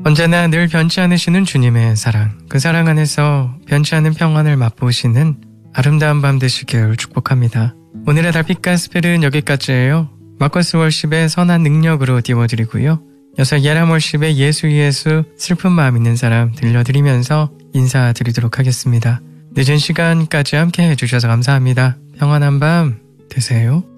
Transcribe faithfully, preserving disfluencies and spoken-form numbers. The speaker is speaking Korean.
언제나 늘 변치 않으시는 주님의 사랑, 그 사랑 안에서 변치 않은 평안을 맛보시는 아름다운 밤 되시길 축복합니다. 오늘의 달빛 가스펠은 여기까지예요. 마커스 월십의 선한 능력으로 띄워드리고요. 여섯 예람 월십의 예수 예수 슬픈 마음 있는 사람 들려드리면서 인사드리도록 하겠습니다. 늦은 시간까지 함께 해주셔서 감사합니다. 평안한 밤 되세요.